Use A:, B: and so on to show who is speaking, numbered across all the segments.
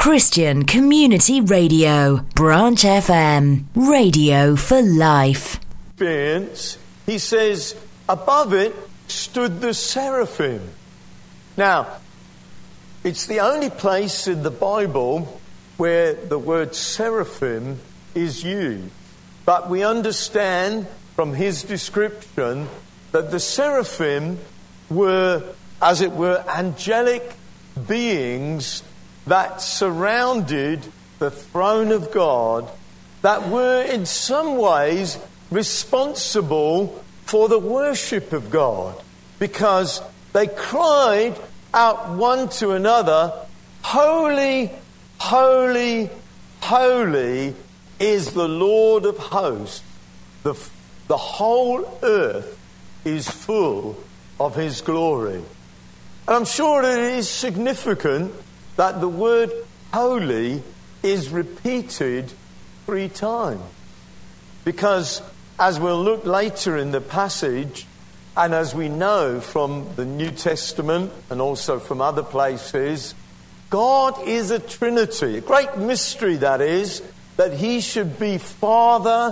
A: Christian Community Radio, Branch FM, radio for life.
B: He says, above it stood the seraphim. Now, it's the only place in the Bible where the word seraphim is used. But we understand from his description that the seraphim were, as it were, angelic beings that surrounded the throne of God, that were in some ways responsible for the worship of God, because they cried out one to another, "Holy, holy, holy is the Lord of hosts. The whole earth is full of his glory." And I'm sure it is significant that the word holy is repeated 3 times. Because as we'll look later in the passage, and as we know from the New Testament and also from other places, God is a Trinity. A great mystery that is, that he should be Father,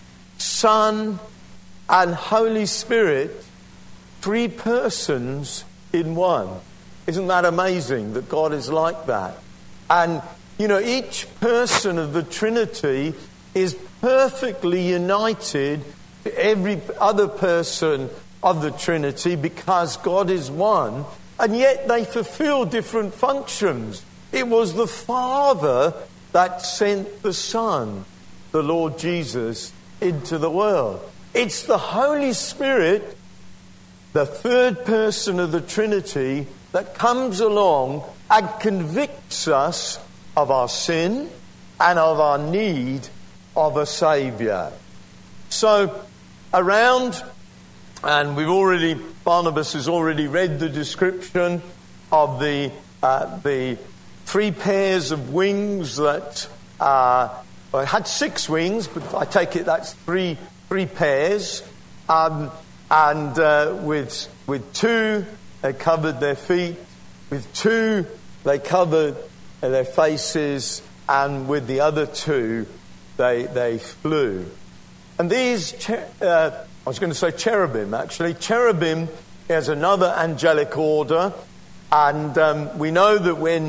B: Son, and Holy Spirit, 3 persons in one. Isn't that amazing that God is like that? And, you know, each person of the Trinity is perfectly united to every other person of the Trinity because God is one, and yet they fulfill different functions. It was the Father that sent the Son, the Lord Jesus, into the world. It's the Holy Spirit, the third person of the Trinity, that comes along and convicts us of our sin and of our need of a Saviour. So around, and Barnabas has already read the description of the 3 pairs of wings that it had 6 wings, but I take it that's three pairs, and with 2 they covered their feet, with 2 they covered their faces, and with the other 2 they flew. And these, I was going to say cherubim, actually. Cherubim is another angelic order, and we know that when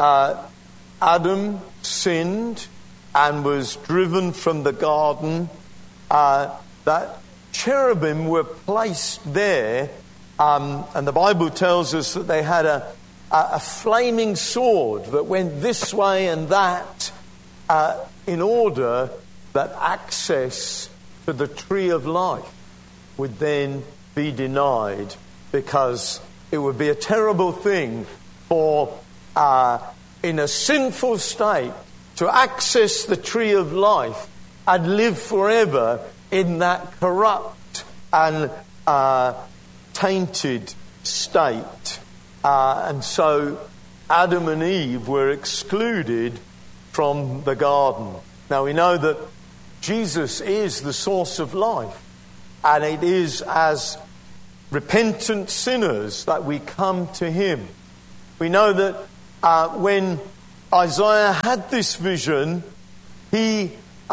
B: Adam sinned and was driven from the garden, that cherubim were placed there, and the Bible tells us that they had a flaming sword that went this way and that, in order that access to the tree of life would then be denied, because it would be a terrible thing for, in a sinful state, to access the tree of life and live forever in that corrupt and tainted state. And so Adam and Eve were excluded from the garden. Now we know that Jesus is the source of life, and it is as repentant sinners that we come to him. We know that when Isaiah had this vision, he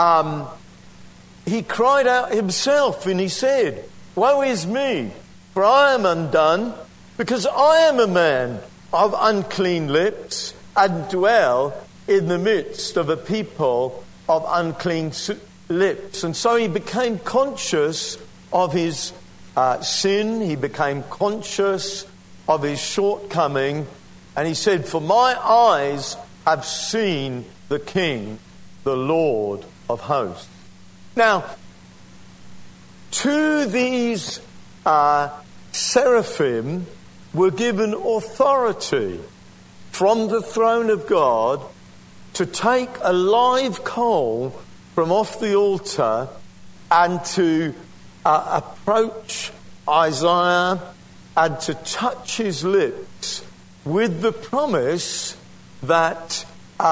B: cried out himself and he said, "Woe is me, for I am undone, because I am a man of unclean lips and dwell in the midst of a people of unclean lips." And so he became conscious of his sin, he became conscious of his shortcoming, and he said, "For my eyes have seen the King, the Lord of hosts." Now, to these seraphim were given authority from the throne of God to take a live coal from off the altar and to approach Isaiah and to touch his lips with the promise that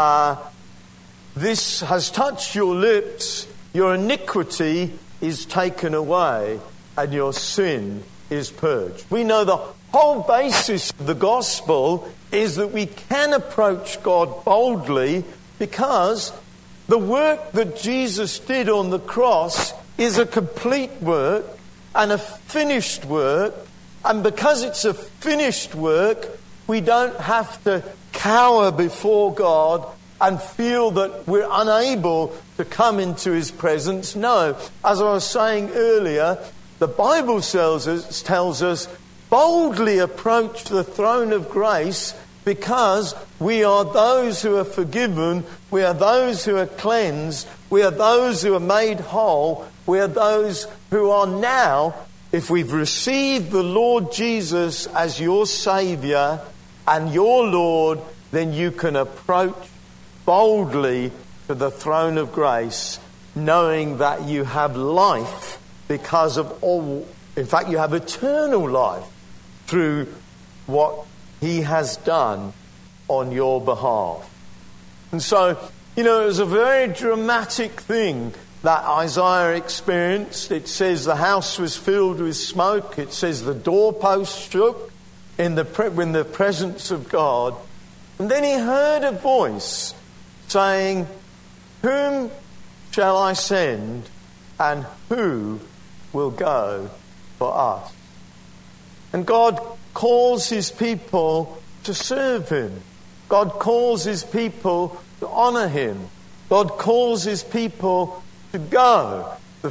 B: this has touched your lips, your iniquity is taken away, and your sin is purged. We know the whole basis of the gospel is that we can approach God boldly because the work that Jesus did on the cross is a complete work and a finished work. And because it's a finished work, we don't have to cower before God and feel that we're unable to come into his presence. No, as I was saying earlier, the Bible tells us boldly approach the throne of grace because we are those who are forgiven, we are those who are cleansed, we are those who are made whole, we are those who are now, if we've received the Lord Jesus as your Saviour and your Lord, then you can approach boldly to the throne of grace, knowing that you have life because of all, in fact, you have eternal life through what he has done on your behalf. And so, it was a very dramatic thing that Isaiah experienced. It says the house was filled with smoke. It says the doorpost shook in the presence of God. And then he heard a voice saying, "Whom shall I send, and who will go for us?" And God calls his people to serve him. God calls his people to honour him. God calls his people to go. The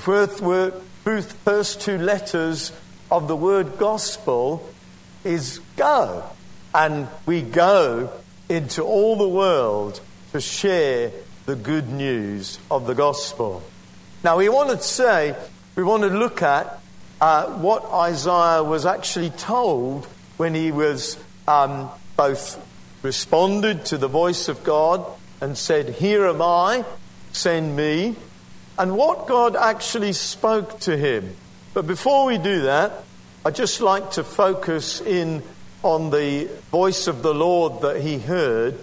B: first two letters of the word gospel is go. And we go into all the world to share the good news of the gospel. Now we want to look at what Isaiah was actually told when he was both responded to the voice of God and said, "Here am I, send me," and what God actually spoke to him. But before we do that, I'd just like to focus in on the voice of the Lord that he heard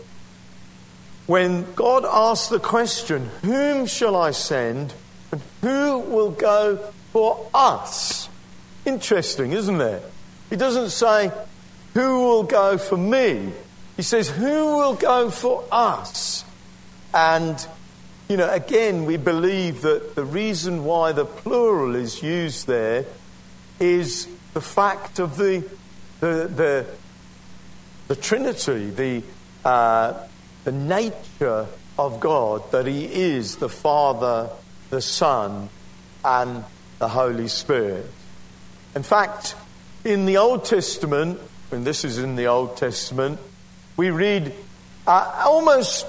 B: when God asked the question, "Whom shall I send, and who will go for us?" Interesting, isn't it? He doesn't say, "Who will go for me?" He says, "Who will go for us?" And, again, we believe that the reason why the plural is used there is the fact of the Trinity, the nature of God, that he is the Father, the Son, and the Holy Spirit. In fact, in the Old Testament, and this is in the Old Testament, we read almost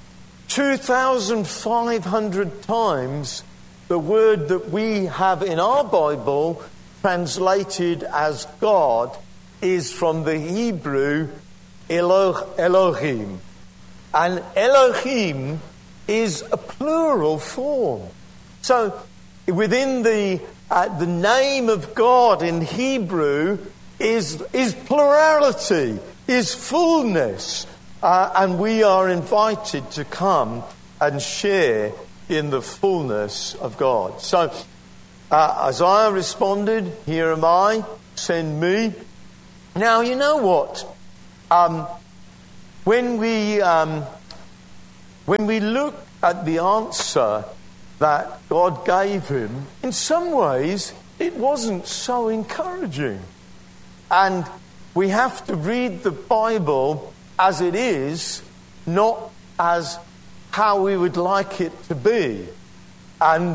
B: 2,500 times the word that we have in our Bible translated as God is from the Hebrew Elohim. And Elohim is a plural form. So within the name of God in Hebrew is plurality, is fullness. And we are invited to come and share in the fullness of God. So Isaiah responded, "Here am I, send me." Now, you know what? When we look at the answer that God gave him, in some ways it wasn't so encouraging. And we have to read the Bible as it is, not as how we would like it to be. And,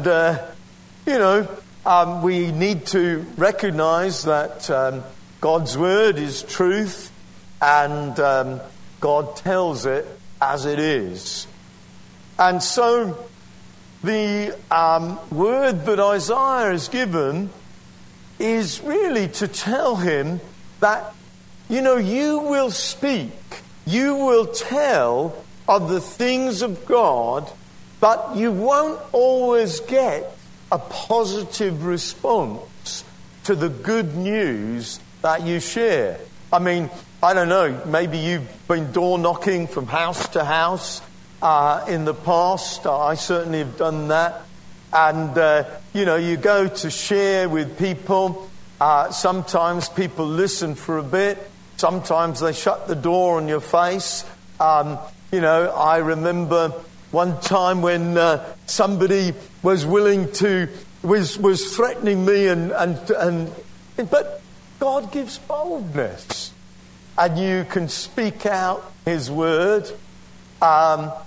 B: we need to recognize that God's word is truth, and God tells it as it is. And so the word that Isaiah is given is really to tell him that, you will speak, you will tell of the things of God, but you won't always get a positive response to the good news that you share. I mean, I don't know, maybe you've been door knocking from house to house in the past. I certainly have done that. And, you go to share with people, Sometimes people listen for a bit. Sometimes they shut the door on your face. I remember one time when somebody was was threatening me, but God gives boldness, and you can speak out His word, God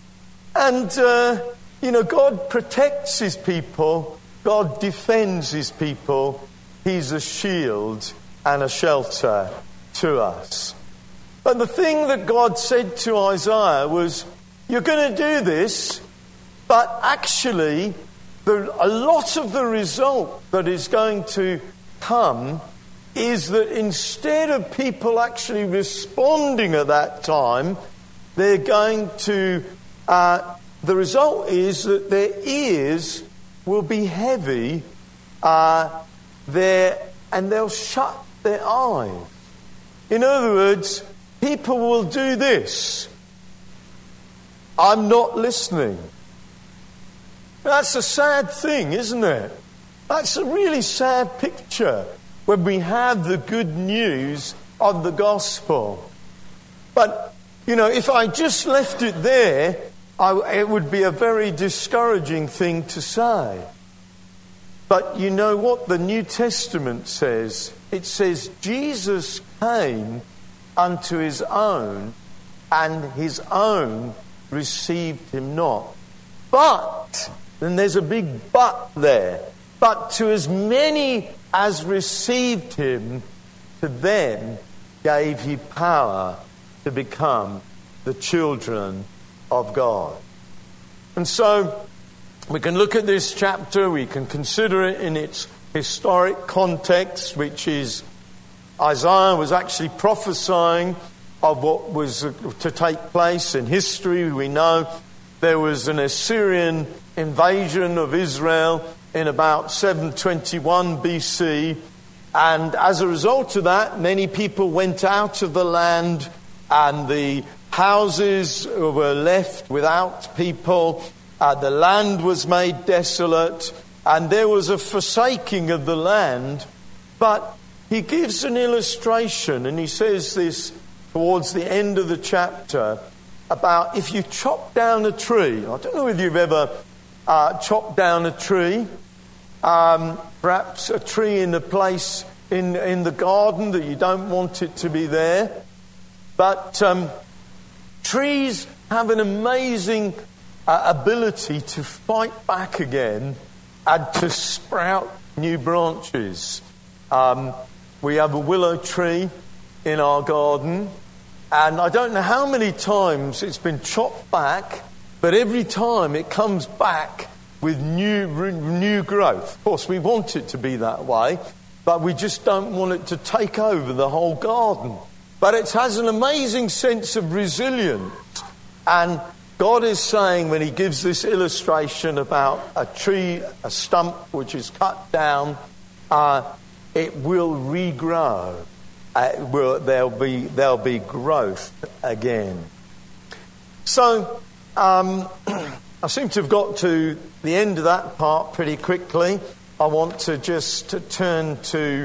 B: protects His people. God defends His people. He's a shield and a shelter to us. But the thing that God said to Isaiah was, you're going to do this, but actually a lot of the result that is going to come is that instead of people actually responding at that time, they're going to... the result is that their ears will be heavy and they'll shut their eyes. In other words, people will do this. I'm not listening. That's a sad thing, isn't it? That's a really sad picture when we have the good news of the gospel. But, if I just left it there, it would be a very discouraging thing to say. But you know what the New Testament says? It says, Jesus came unto His own, and His own received Him not. But, and there's a big but there, but to as many as received Him, to them gave He power to become the children of God. And so, we can look at this chapter, we can consider it in its historic context, which is Isaiah was actually prophesying of what was to take place in history. We know there was an Assyrian invasion of Israel in about 721 BC, and as a result of that, many people went out of the land, and the houses were left without people. The land was made desolate, and there was a forsaking of the land. But he gives an illustration, and he says this towards the end of the chapter, about if you chop down a tree. I don't know whether you've ever chopped down a tree, perhaps a tree in a place in the garden that you don't want it to be there. But trees have an amazing ability to fight back again and to sprout new branches. We have a willow tree in our garden, and I don't know how many times it's been chopped back, but every time it comes back with new growth. Of course, we want it to be that way, but we just don't want it to take over the whole garden. But it has an amazing sense of resilience, and God is saying, when He gives this illustration about a tree, a stump which is cut down, it will regrow. There'll be growth again. So, I seem to have got to the end of that part pretty quickly. I want to just turn to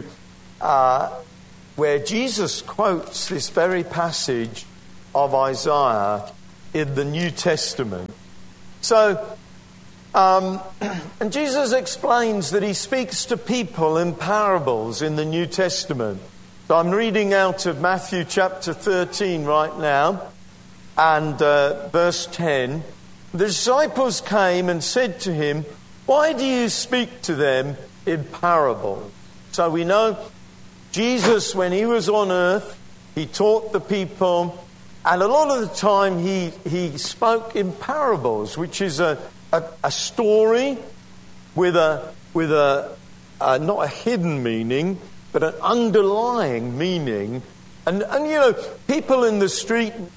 B: where Jesus quotes this very passage of Isaiah in the New Testament. So, and Jesus explains that He speaks to people in parables in the New Testament. So I'm reading out of Matthew chapter 13 right now, and verse 10. The disciples came and said to Him, "Why do you speak to them in parables?" So we know Jesus, when He was on earth, He taught the people, and a lot of the time he spoke in parables, which is a story with a not a hidden meaning, but an underlying meaning. And people in the street